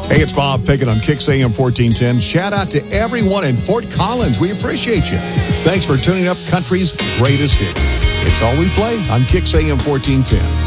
Hey, it's Bob Pickett on Kicks AM 1410. Shout out to everyone in Fort Collins. We appreciate you. Thanks for tuning up country's greatest hits. It's all we play on Kicks AM 1410.